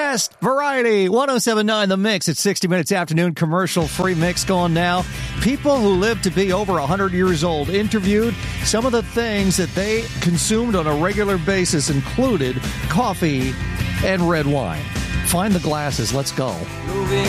best variety. 107.9 The Mix at 60 minutes afternoon. Commercial-free mix going now. People who live to be over 100 years old interviewed. Some of the things that they consumed on a regular basis included coffee and red wine. Find the glasses. Let's go. Moving